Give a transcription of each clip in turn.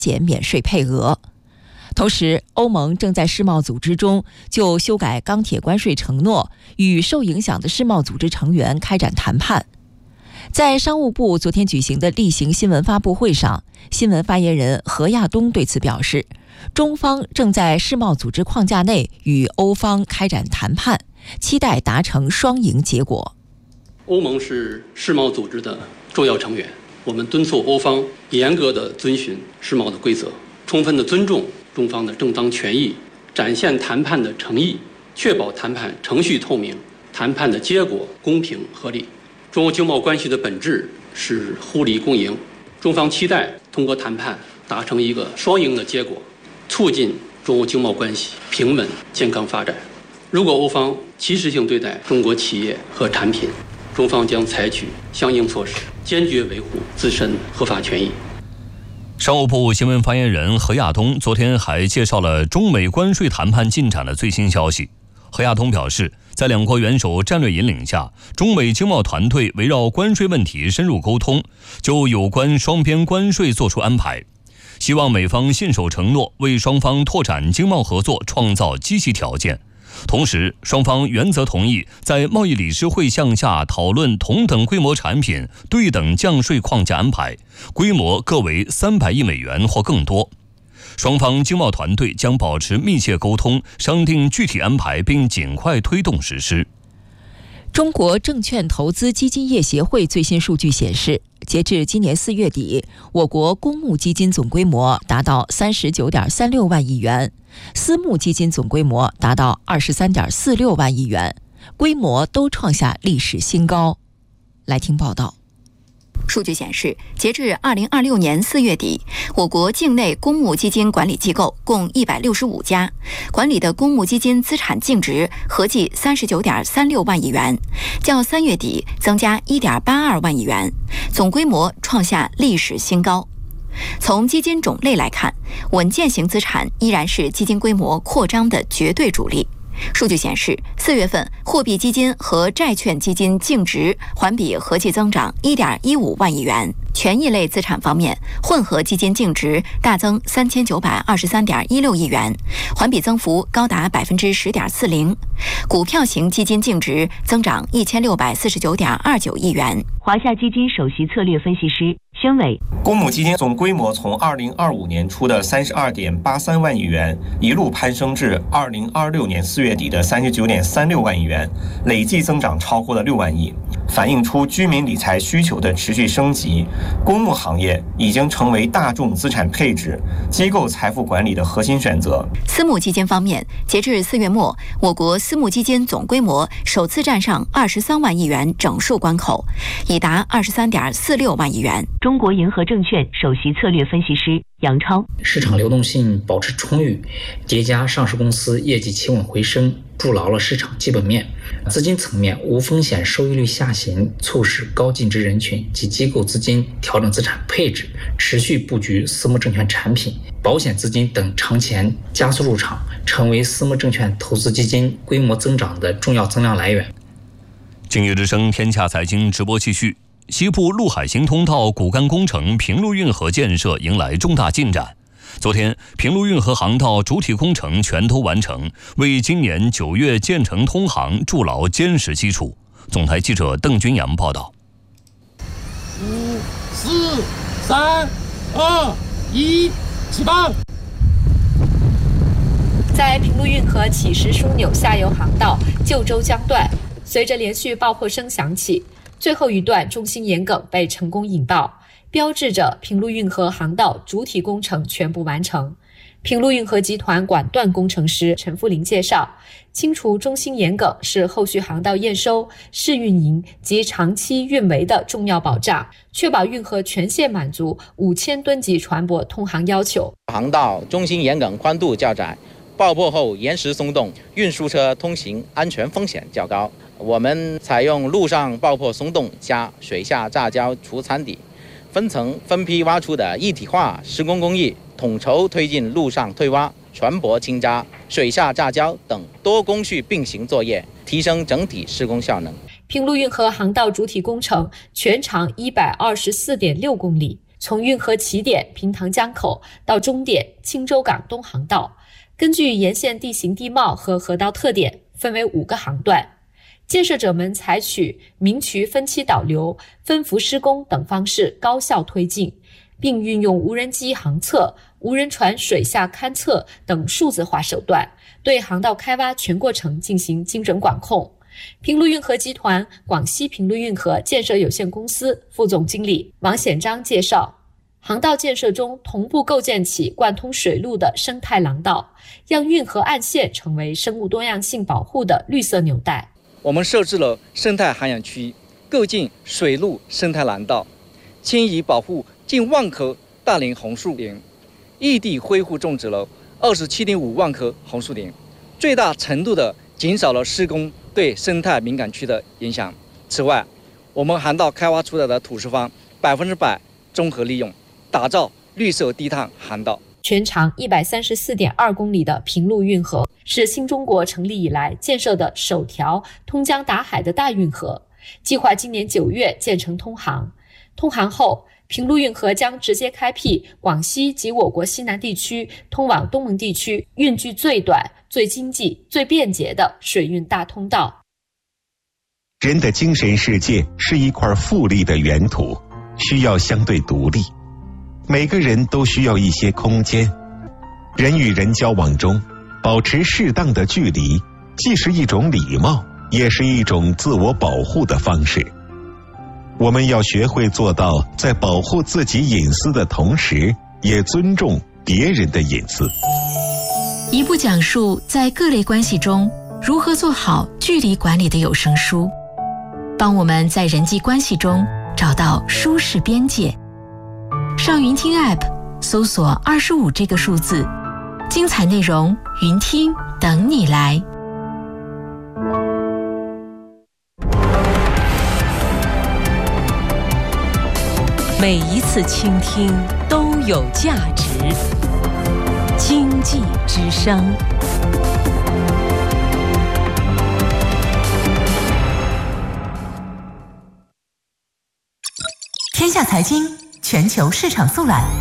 减免税配额。同时，欧盟正在世贸组织中就修改钢铁关税承诺与受影响的世贸组织成员开展谈判。在商务部昨天举行的例行新闻发布会上，新闻发言人何亚东对此表示，中方正在世贸组织框架内与欧方开展谈判，期待达成双赢结果。 欧盟是世贸组织的重要成员，我们敦促欧方严格地遵循世贸的规则，充分地尊重中方的正当权益，展现谈判的诚意，确保谈判程序透明，谈判的结果公平合理。中欧经贸关系的本质是互利共赢，中方期待通过谈判达成一个双赢的结果，促进中欧经贸关系平稳健康发展。如果欧方歧视性对待中国企业和产品，中方将采取相应措施，坚决维护自身合法权益。 商务部新闻发言人何亚东昨天还介绍了中美关税谈判进展的最新消息。何亚东表示，在两国元首战略引领下，中美经贸团队围绕关税问题深入沟通，就有关双边关税作出安排。希望美方信守承诺，为双方拓展经贸合作创造积极条件。同时，双方原则同意在贸易理事会项下讨论同等规模产品对等降税框架安排，规模各为300亿美元或更多。双方经贸团队将保持密切沟通，商定具体安排，并尽快推动实施。 中国证券投资基金业协会最新数据显示，截至今年4月底，我国公募基金总规模达到39.36万亿元，私募基金总规模达到23.46万亿元，规模都创下历史新高。来听报道。 数据显示，截至2026年4月底，我国境内公募基金管理机构共165家，管理的公募基金资产净值合计39.36万亿元，较3月底增加1.82万亿元，总规模创下历史新高。从基金种类来看，稳健型资产依然是基金规模扩张的绝对主力。数据显示，4月份货币基金和债券基金净值环比合计增长1.15万亿元。权益类资产方面，混合基金净值大增3923.16亿元，环比增幅高达10.40%。股票型基金净值增长1649.29亿元。 华夏基金首席策略分析师宣伟， 公募基金总规模从2025年初的32.83万亿元一路攀升至2026年4月底的39.36万亿元，累计增长超过了6万亿，反映出居民理财需求的持续升级。公募行业已经成为大众资产配置、机构财富管理的核心选择。 私募基金方面，截至4月末，我国私募基金总规模首次站上23万亿元整数关口，已达23.46万亿元。 中国银河证券首席策略分析师杨超， 市场流动性保持充裕，叠加上市公司业绩企稳回升，筑牢了市场基本面。资金层面，无风险收益率下行，促使高净值人群及机构资金调整资产配置，持续布局私募证券产品、保险资金等长钱加速入场，成为私募证券投资基金规模增长的重要增量来源。 经济之声天下财经直播继续。西部陆海新通道骨干工程平陆运河建设迎来重大进展。昨天，平陆运河航道主体工程全都完成，为今年9月建成通航筑牢坚实基础。总台记者邓军阳报道。 5、4、3、2、1，起航！ 在平陆运河起石枢纽下游航道旧州江段，随着连续爆破声响起，最后一段中心沿梗被成功引爆，标志着平陆运河航道主体工程全部完成。平陆运河集团管段工程师陈富林介绍，清除中心沿梗是后续航道验收、试运营及长期运维的重要保障，确保运河全线满足5000吨级船舶通航要求。 航道中心沿梗宽度较窄，爆破后岩石松动，运输车通行安全风险较高。我们采用陆上爆破松动加水下炸胶除残底，分层分批挖出的一体化施工工艺，统筹推进陆上退挖、船舶清渣、水下炸胶等多工序并行作业，提升整体施工效能。 平陆运河航道主体工程全长124.6公里， 从运河起点平塘江口到终点青州港东航道，根据沿线地形地貌和河道特点，分为5个航段。建设者们采取明渠分期导流、分幅施工等方式高效推进，并运用无人机航测、无人船水下勘测等数字化手段，对航道开挖全过程进行精准管控。平陆运河集团广西平陆运河建设有限公司副总经理王显章介绍，航道建设中同步构建起贯通水路的生态廊道，让运河岸线成为生物多样性保护的绿色纽带。 我们设置了生态涵养区，构建水陆生态廊道，迁移保护近1万棵大龄红树林，异地恢复种植了27.5万棵红树林，最大程度地减少了施工对生态敏感区的影响。此外，我们航道开挖出来的土石方100%综合利用，打造绿色低碳航道。 全长134.2公里的平陆运河是新中国成立以来建设的首条通江达海的大运河，计划今年9月建成通航。通航后，平陆运河将直接开辟广西及我国西南地区通往东盟地区运距最短、最经济、最便捷的水运大通道。 人的精神世界是一块富丽的原土，需要相对独立。每个人都需要一些空间，人与人交往中保持适当的距离，既是一种礼貌，也是一种自我保护的方式。我们要学会做到在保护自己隐私的同时，也尊重别人的隐私。 一部讲述在各类关系中如何做好距离管理的有声书，帮我们在人际关系中找到舒适边界。上云听 App 搜索25这个数字，精彩内容云听等你来。 每一次倾听都有价值。经济之声。 天下财经全球市场速览。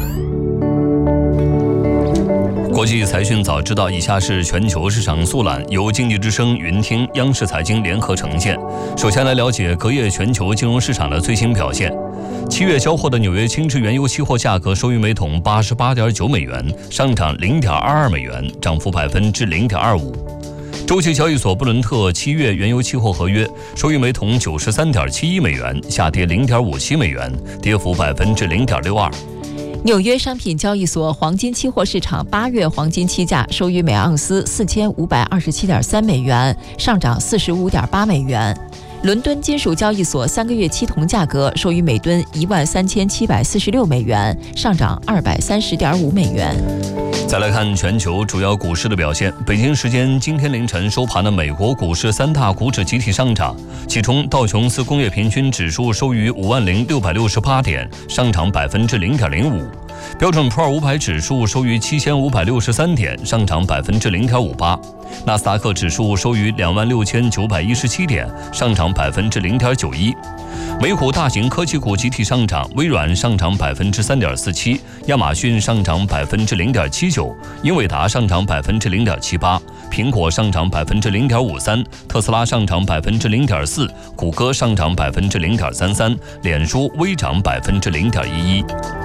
国际财讯早知道，以下是全球市场速览，由经济之声、云听、央视财经联合呈现。首先来了解隔夜全球金融市场的最新表现。7月交货的纽约轻质原油期货价格收于每桶88.9美元，上涨0.22美元，涨幅0.25%。周期交易所布伦特7月原油期货合约收于每桶93.71美元，下跌0.57美元，跌幅0.62%。 纽约商品交易所黄金期货市场8月黄金期价收于每盎司4527.3美元，上涨45.8美元。伦敦金属交易所3个月期铜价格收于每吨13746美元，上涨230.5美元。 再来看全球主要股市的表现。北京时间今天凌晨收盘的美国股市3大股指集体上涨，其中道琼斯工业平均指数收于50668点，上涨0.05%。标准普尔500指数收于7563点，上涨0.58%。纳斯达克指数收于26917点，上涨0.91%。美股大型科技股集体上涨，微软上涨3.47%，亚马逊上涨0.79%，英伟达上涨0.78%，苹果上涨0.53%，特斯拉上涨0.4%，谷歌上涨0.33%，脸书微涨0.01%。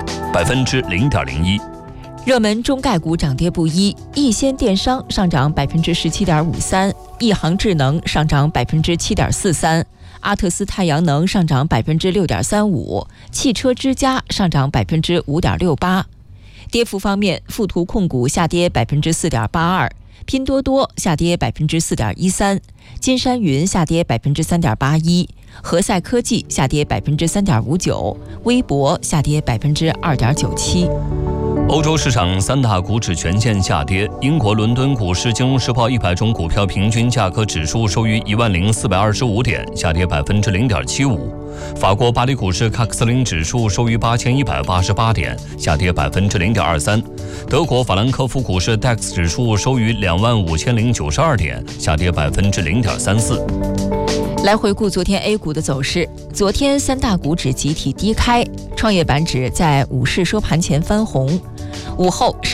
热门中概股涨跌不一，易先电商上涨17.53%，亿航智能上涨7.43%，阿特斯太阳能上涨6.35%，汽车之家上涨5.68%。跌幅方面，富途控股下跌4.82%，拼多多下跌4.13%，金山云下跌3.81%，和赛科技下跌3.59%，微博下跌2.97%。 欧洲市场3大股指全线下跌，英国伦敦股市金融时报100种股票平均价格指数收于10425点，下跌0.75%。法国巴黎股市喀克斯林指数收于8188点，下跌0.23%。德国法兰克福股市 DAX 指数收于25092点，下跌0.34%。 来回顾昨天 A 股的走势，昨天三大股指集体低开，创业板指在午市收盘前翻红，午后